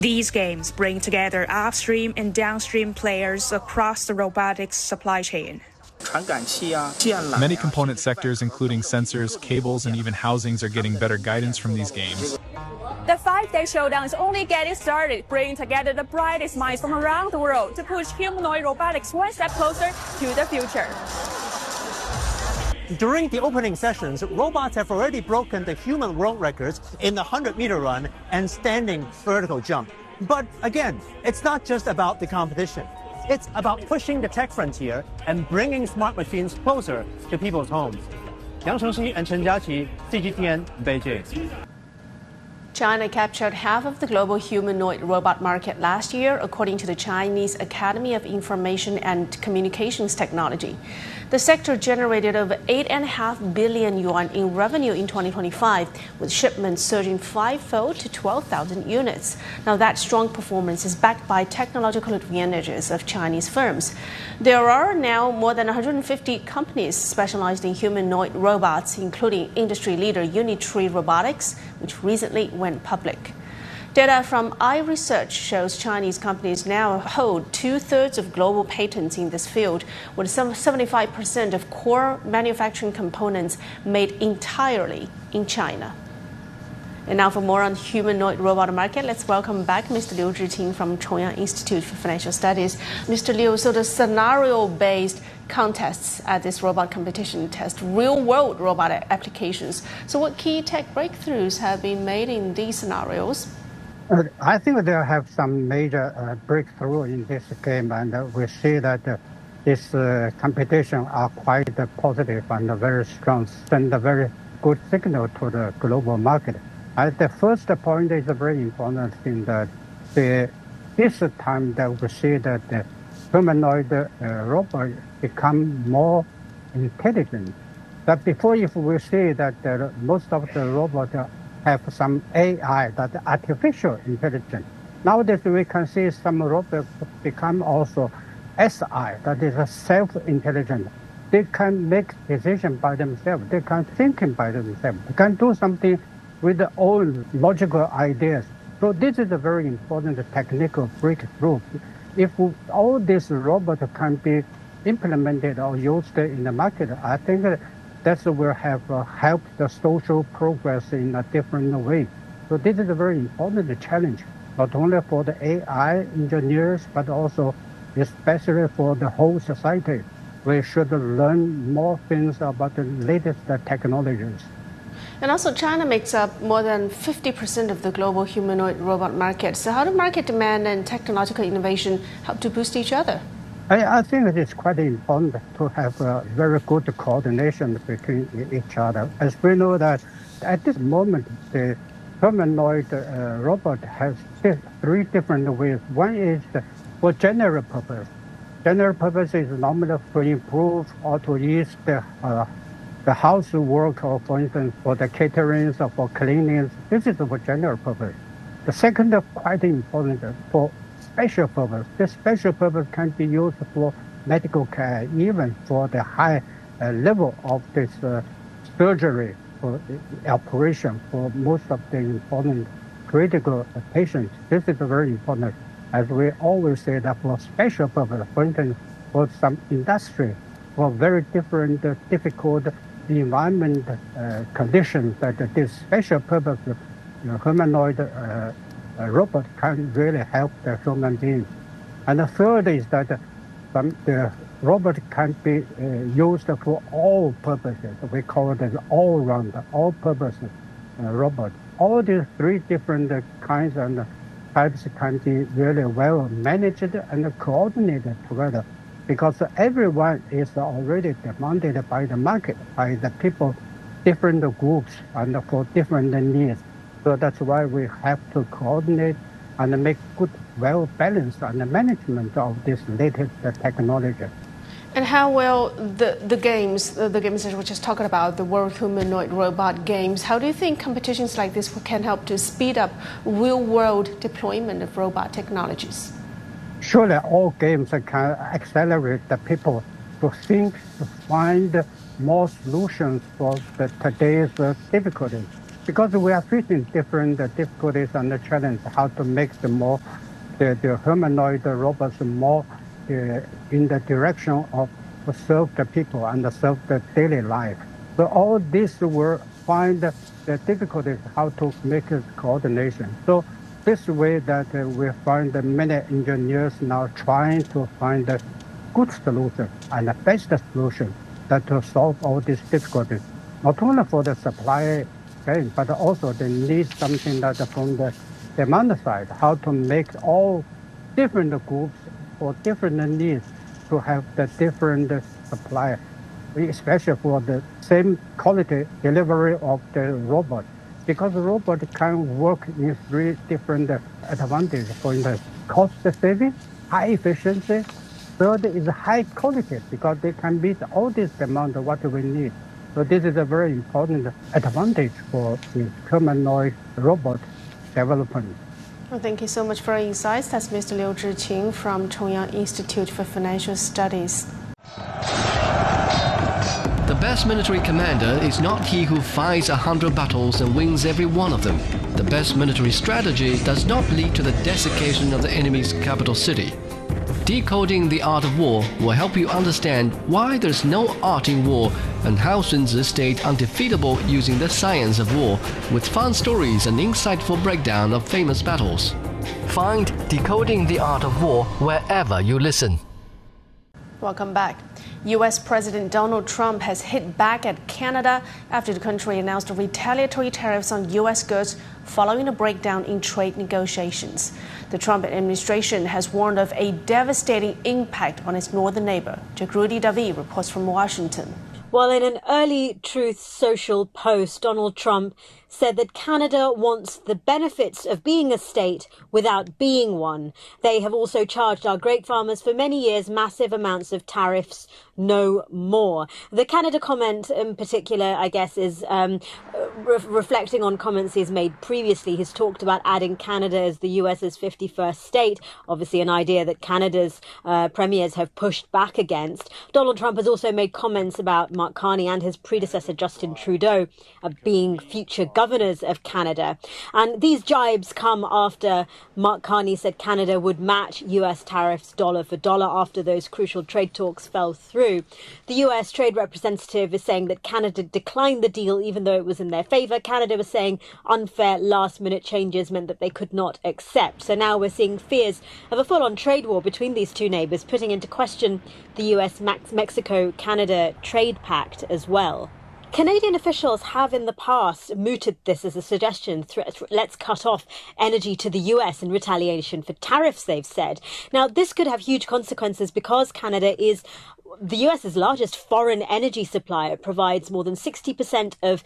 These games bring together upstream and downstream players across the robotics supply chain. Many component sectors, including sensors, cables, and even housings, are getting better guidance from these games. The 5-day showdown is only getting started, bringing together the brightest minds from around the world to push humanoid robotics one step closer to the future. During the opening sessions, robots have already broken the human world records in the 100-meter run and standing vertical jump. But again, it's not just about the competition. It's about pushing the tech frontier and bringing smart machines closer to people's homes. Yang Chengxi and Chen Jiaqi, CGTN, Beijing. China captured half of the global humanoid robot market last year, according to the Chinese Academy of Information and Communications Technology. The sector generated over 8.5 billion yuan in revenue in 2025, with shipments surging fivefold to 12,000 units. Now, that strong performance is backed by technological advantages of Chinese firms. There are now more than 150 companies specialized in humanoid robots, including industry leader Unitree Robotics, which recently went public. Data from iResearch shows Chinese companies now hold 2/3 of global patents in this field, with 75% of core manufacturing components made entirely in China. And now for more on humanoid robot market, let's welcome back Mr. Liu Zhiqing from Chongyang Institute for Financial Studies. Mr. Liu, so the scenario-based contests at this robot competition test real-world robot applications. So what key tech breakthroughs have been made in these scenarios? I think there have some major breakthrough in this game, and we see that this competition are quite positive and very strong, send a very good signal to the global market. The first point is a very important thing that this time that we see that the humanoid robot become more intelligent. But before, if we see that most of the robots have some AI, that artificial intelligence. Nowadays we can see some robots become also SI, that is a self-intelligent. They can make decisions by themselves. They can think by themselves. They can do something with their own logical ideas. So this is a very important technical breakthrough. If all these robots can be implemented or used in the market, I think that will have helped the social progress in a different way. So this is a very important challenge, not only for the AI engineers, but also especially for the whole society. We should learn more things about the latest technologies. And also, China makes up more than 50% of the global humanoid robot market. So how do market demand and technological innovation help to boost each other? I think it is quite important to have a very good coordination between each other. As we know that at this moment, the humanoid robot has three different ways. One is for general purpose. General purpose is normally to improve or to ease the housework, or for instance, for the caterings or for cleaning. This is for general purpose. The second, quite important, for special purpose. This special purpose can be used for medical care, even for the high level of this surgery for operation for most of the important critical patients. This is very important. As we always say that for special purpose, for instance, for some industry, for very different difficult environment conditions, that this special purpose humanoid robot can really help the human being. And the third is that the robot can be used for all purposes. We call it an all-round, all-purpose robot. All these three different kinds and types can be really well managed and coordinated together, because everyone is already demanded by the market, by the people, different groups, and for different needs. So that's why we have to coordinate and make good, well-balanced and management of this latest technology. And how will the games that we're just talking about, the World Humanoid Robot Games, how do you think competitions like this can help to speed up real-world deployment of robot technologies? Surely all games can accelerate the people to think, to find more solutions for today's difficulties. because we are facing different difficulties and the challenge how to make the humanoid robots more in the direction of serve the people and serve the daily life. So all this will find the difficulties how to make a coordination. So this way that we find many engineers now trying to find a good solution and the best solution that to solve all these difficulties, not only for the supply chain, but also they need something that from the demand side, how to make all different groups for different needs to have the different supply, especially for the same quality delivery of the robot. Because the robot can work in three different advantages. For instance, cost saving, high efficiency. Third is high quality because they can meet all this demand of what we need. So this is a very important advantage for the humanoid robot development. Well, thank you so much for your insights. That's Mr. Liu Zhiqing from Chongyang Institute for Financial Studies. The best military commander is not he who fights 100 battles and wins every one of them. The best military strategy does not lead to the desiccation of the enemy's capital city. Decoding the Art of War will help you understand why there's no art in war and how Sun Tzu stayed undefeatable using the science of war, with fun stories and insightful breakdown of famous battles. Find Decoding the Art of War wherever you listen. Welcome back. U.S. President Donald Trump has hit back at Canada after the country announced retaliatory tariffs on U.S. goods following a breakdown in trade negotiations. The Trump administration has warned of a devastating impact on its northern neighbor. Jagrudi Davi reports from Washington. Well, in an early Truth Social post, Donald Trump said that Canada wants the benefits of being a state without being one. They have also charged our grape farmers for many years massive amounts of tariffs, no more. The Canada comment in particular, I guess, is reflecting on comments he's made previously. He's talked about adding Canada as the US's 51st state, obviously an idea that Canada's premiers have pushed back against. Donald Trump has also made comments about Mark Carney and his predecessor Justin Trudeau being future governors of Canada. And these jibes come after Mark Carney said Canada would match US tariffs dollar for dollar after those crucial trade talks fell through. The US trade representative is saying that Canada declined the deal even though it was in their favour. Canada was saying unfair last-minute changes meant that they could not accept. So now we're seeing fears of a full-on trade war between these two neighbours, putting into question the US-Mexico-Canada trade pact as well. Canadian officials have in the past mooted this as a suggestion. Let's cut off energy to the US in retaliation for tariffs, they've said. Now, this could have huge consequences because Canada is the US's largest foreign energy supplier. It provides more than 60% of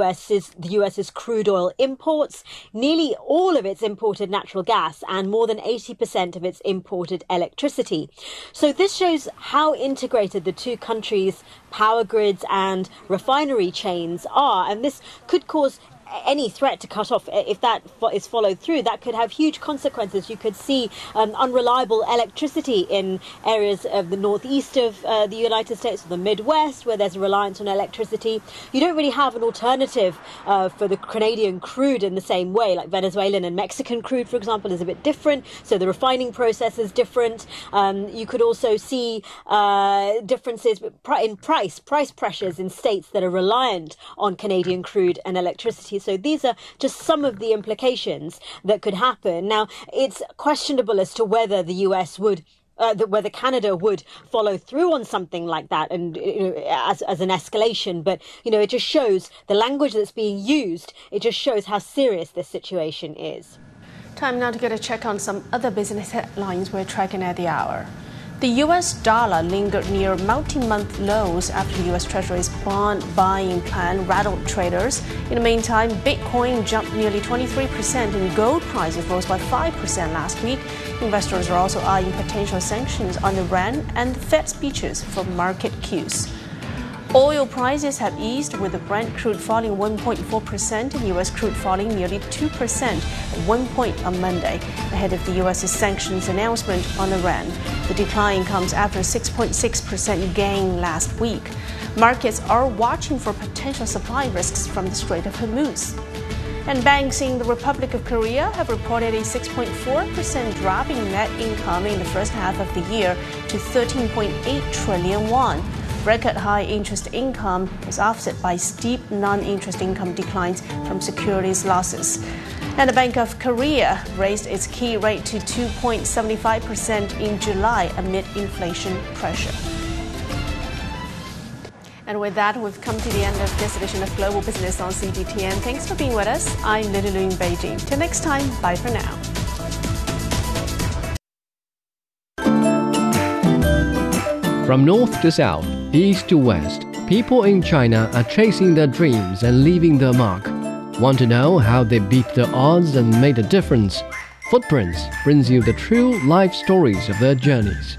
the US's crude oil imports, nearly all of its imported natural gas, and more than 80% of its imported electricity. So this shows how integrated the two countries' power grids and refinery chains are, and this could cause any threat to cut off, if that is followed through, that could have huge consequences. You could see unreliable electricity in areas of the northeast of the United States, or the Midwest, where there's a reliance on electricity. You don't really have an alternative for the Canadian crude in the same way, like Venezuelan and Mexican crude, for example, is a bit different. So the refining process is different. You could also see differences in price pressures in states that are reliant on Canadian crude and electricity. So these are just some of the implications that could happen. Now, it's questionable as to whether the US would whether Canada would follow through on something like that, and as an escalation. But it just shows the language that's being used. It just shows how serious this situation is. Time now to get a check on some other business headlines we're tracking at the hour. The US dollar lingered near multi-month lows after the US Treasury's bond buying plan rattled traders. In the meantime, Bitcoin jumped nearly 23% and gold prices rose by 5% last week. Investors are also eyeing potential sanctions on Iran and the Fed speeches for market cues. Oil prices have eased, with the Brent crude falling 1.4% and U.S. crude falling nearly 2% at 1 point on Monday, ahead of the U.S.'s sanctions announcement on Iran. The decline comes after a 6.6% gain last week. Markets are watching for potential supply risks from the Strait of Hormuz. And banks in the Republic of Korea have reported a 6.4% drop in net income in the first half of the year to 13.8 trillion won. Record high interest income was offset by steep non-interest income declines from securities losses. And the Bank of Korea raised its key rate to 2.75% in July amid inflation pressure. And with that, we've come to the end of this edition of Global Business on CGTN. Thanks for being with us. I'm Lily Lu in Beijing. Till next time, bye for now. From north to south, east to west, people in China are chasing their dreams and leaving their mark. Want to know how they beat the odds and made a difference? Footprints brings you the true life stories of their journeys.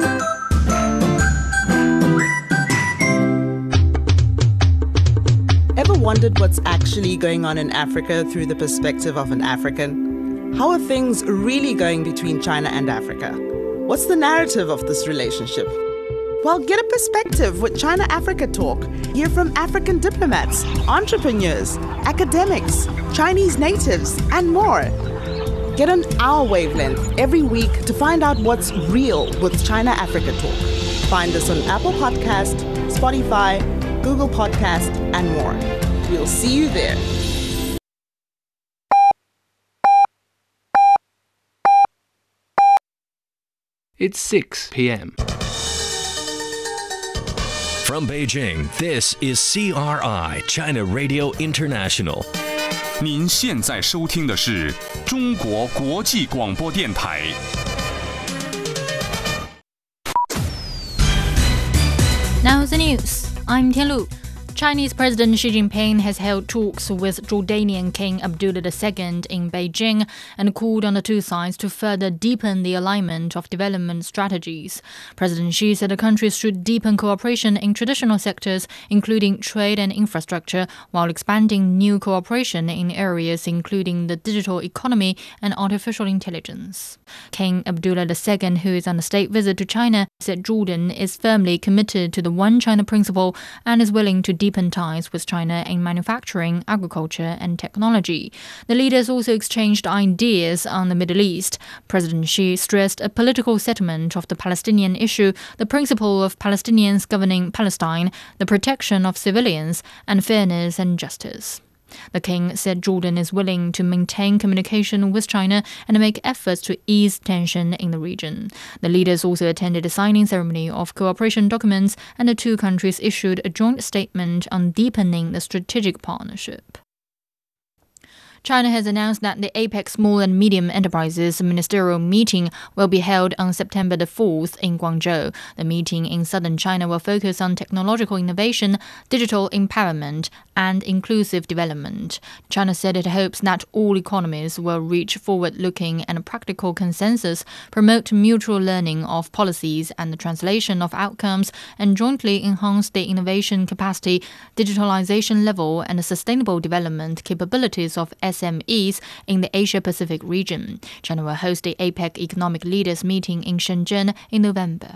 Ever wondered what's actually going on in Africa through the perspective of an African? How are things really going between China and Africa? What's the narrative of this relationship? Well, get a perspective with China-Africa Talk. Hear from African diplomats, entrepreneurs, academics, Chinese natives, and more. Get on our wavelength every week to find out what's real with China-Africa Talk. Find us on Apple Podcast, Spotify, Google Podcast, and more. We'll see you there. It's 6 p.m. From Beijing, this is CRI, China Radio International. 您现在收听的是中国国际广播电台。 Now the news. I'm Tian Lu. Chinese President Xi Jinping has held talks with Jordanian King Abdullah II in Beijing and called on the two sides to further deepen the alignment of development strategies. President Xi said the countries should deepen cooperation in traditional sectors, including trade and infrastructure, while expanding new cooperation in areas including the digital economy and artificial intelligence. King Abdullah II, who is on a state visit to China, said Jordan is firmly committed to the One China principle and is willing to deepen ties with China in manufacturing, agriculture, and technology. The leaders also exchanged ideas on the Middle East. President Xi stressed a political settlement of the Palestinian issue, the principle of Palestinians governing Palestine, the protection of civilians, and fairness and justice. The king said Jordan is willing to maintain communication with China and make efforts to ease tension in the region. The leaders also attended a signing ceremony of cooperation documents, and the two countries issued a joint statement on deepening the strategic partnership. China has announced that the APEC Small and Medium Enterprises Ministerial Meeting will be held on September the 4th in Guangzhou. The meeting in southern China will focus on technological innovation, digital empowerment, and inclusive development. China said it hopes that all economies will reach forward-looking and practical consensus, promote mutual learning of policies and the translation of outcomes, and jointly enhance the innovation capacity, digitalization level, and the sustainable development capabilities of SMEs in the Asia-Pacific region. China will host the APEC Economic Leaders Meeting in Shenzhen in November.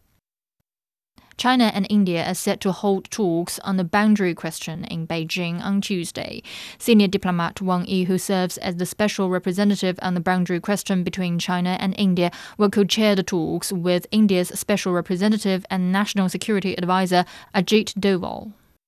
China and India are set to hold talks on the boundary question in Beijing on Tuesday. Senior diplomat Wang Yi, who serves as the special representative on the boundary question between China and India, will co-chair the talks with India's special representative and national security advisor Ajit Doval.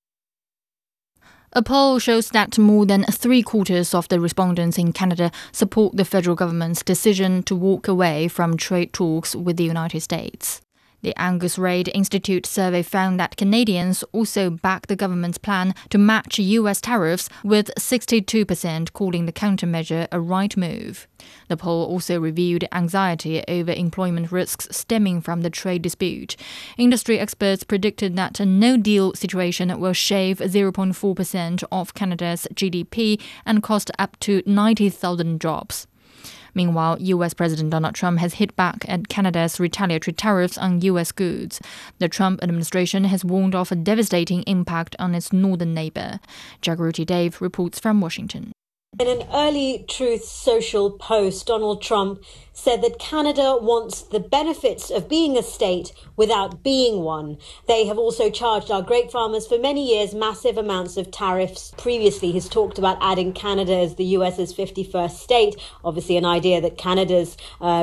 A poll shows that more than 3/4 of the respondents in Canada support the federal government's decision to walk away from trade talks with the United States. The Angus Reid Institute survey found that Canadians also back the government's plan to match US tariffs, with 62% calling the countermeasure a right move. The poll also revealed anxiety over employment risks stemming from the trade dispute. Industry experts predicted that a no-deal situation will shave 0.4% of Canada's GDP and cost up to 90,000 jobs. Meanwhile, US President Donald Trump has hit back at Canada's retaliatory tariffs on US goods. The Trump administration has warned of a devastating impact on its northern neighbor. Jagrati Dave reports from Washington. In an early Truth Social post, Donald Trump said that Canada wants the benefits of being a state without being one. They have also charged our grape farmers for many years massive amounts of tariffs. Previously, he's talked about adding Canada as the US's 51st state, obviously an idea that Canada's